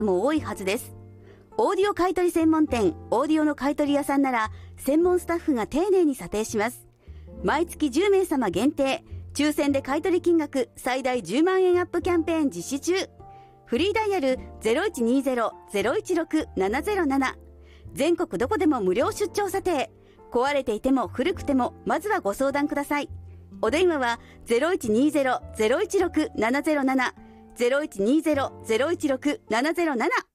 も多いはずです。オーディオ買取専門店オーディオの買取屋さんなら専門スタッフが丁寧に査定します。毎月10名様限定抽選で買取金額最大10万円アップキャンペーン実施中。フリーダイヤル 0120-016-707。全国どこでも無料出張査定。壊れていても古くてもまずはご相談ください。お電話は 0120-016-707 0120-016-707